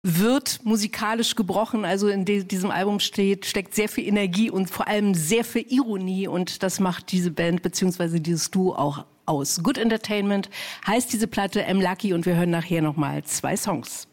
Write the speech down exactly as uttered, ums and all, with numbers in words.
wird musikalisch gebrochen. Also in de- diesem Album steht, steckt sehr viel Energie und vor allem sehr viel Ironie. Und das macht diese Band bzw. dieses Duo auch aus. Good Entertainment heißt diese Platte, M. Lucky. Und wir hören nachher nochmal zwei Songs.